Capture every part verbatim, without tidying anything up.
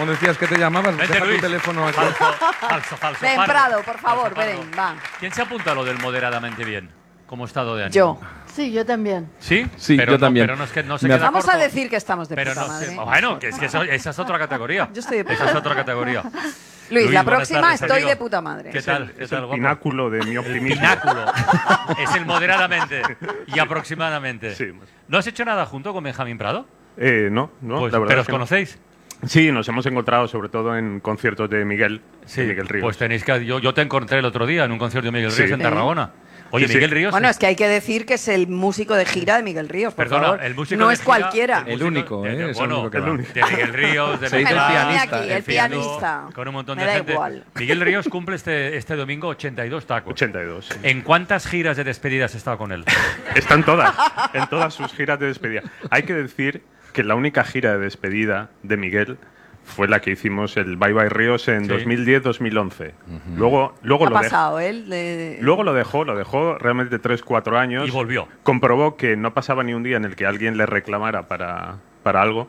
¿Cómo decías que te llamabas? Vente, Deja Luis. tu teléfono aquí. Falso, falso, falso. Ven, Pardo. Prado, por favor, Falso, ven, Pardo. va. ¿Quién se apunta a lo del moderadamente bien? Como estado de ánimo. Yo. Sí, yo también. ¿Sí? Sí, pero yo no, también. Pero no, es que no se Me queda Vamos corto. a decir que estamos de Pero puta no madre. sé. Bueno, que es que eso- esa es otra categoría. Yo estoy de puta Esa es otra categoría. Luis, la buenas próxima tardes, estoy amigo. de puta madre. ¿Qué tal? ¿Qué Es tal, el guapo? pináculo de mi optimismo. Pináculo. Es el moderadamente y aproximadamente. Sí. ¿No has hecho nada junto con Benjamín Prado? Eh, no, no, Pues, la verdad ¿pero es os que no. conocéis? Sí, nos hemos encontrado sobre todo en conciertos de Miguel, Sí, de Miguel Ríos. pues tenéis que... Yo, yo te encontré el otro día en un concierto de Miguel Sí. Ríos en Sí. Tarragona. Oye, Sí, sí. Miguel Ríos... Bueno, es que hay que decir que es el músico de gira de Miguel Ríos, por Perdona, favor. el músico no de es gira- cualquiera. El músico- único, de- ¿eh? de- Es el bueno, único que va. de Miguel Ríos, de Se dice el Bueno, Mezcla, viene pianista, aquí, el el piano, pianista. con un montón Me de da gente. igual. Miguel Ríos cumple este, este domingo ochenta y dos tacos. ochenta y dos. sí. ¿En cuántas giras de despedida has estado con él? Están todas, en todas sus giras de despedida. Hay que decir que la única gira de despedida de Miguel fue la que hicimos el Bye Bye Ríos en Sí. dos mil diez dos mil once. Luego, luego ¿Qué ha lo dejó. pasado él? De- Luego lo dejó, lo dejó realmente tres cuatro años. Y volvió. Comprobó que no pasaba ni un día en el que alguien le reclamara para, para algo.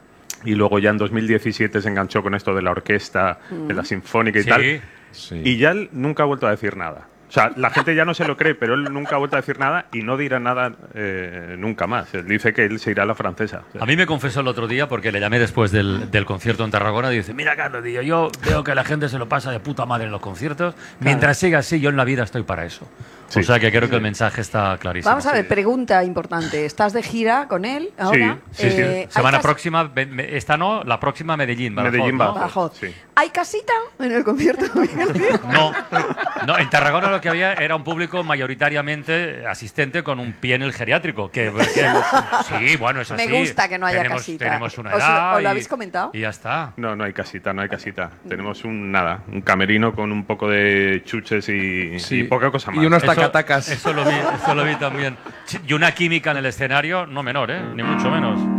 Y luego ya en dos mil diecisiete se enganchó con esto de la orquesta, de la sinfónica y Sí. tal. Sí. Y ya él nunca ha vuelto a decir nada. O sea, la gente ya no se lo cree, pero él nunca ha vuelto a decir nada y no dirá nada eh, nunca más. Él dice que él se irá a la francesa. O sea, A mí me confesó el otro día, porque le llamé después del, del concierto en Tarragona, y dice, mira, Carlos, tío, yo veo que la gente se lo pasa de puta madre en los conciertos. Mientras siga así, yo en la vida estoy para eso. Sí. O sea que creo que el mensaje está clarísimo. Vamos a ver, pregunta importante. ¿Estás de gira con él ahora? Sí, sí, sí. Eh, Semana ¿hay cas- próxima, ve- me- esta no, la próxima Medellín. Badajoz, Medellín, ¿no? Badajoz. Badajoz. Sí. ¿Hay casita en el concierto de Miguel Ríos? No, no, en Tarragona lo que había era un público mayoritariamente asistente con un pie en el geriátrico. Que, que- sí, bueno, es Me así. gusta que no haya tenemos, casita. Tenemos una ¿Os lo- edad. os lo y- habéis comentado? Y ya está. No, no hay casita, no hay casita. Tenemos un nada, un camerino con un poco de chuches y, Sí. y poca cosa más. Y unos Eso- tacatacas. Eso, lo vi, eso lo vi también. Y una química en el escenario, no menor, ¿eh? Ni mucho menos.